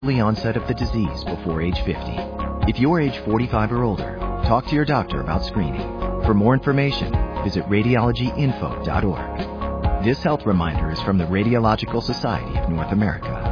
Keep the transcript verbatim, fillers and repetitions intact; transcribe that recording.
early onset of the disease before age fifty. If you're age forty-five or older, talk to your doctor about screening. For more information, visit radiology info dot org. This health reminder is from the Radiological Society of North America.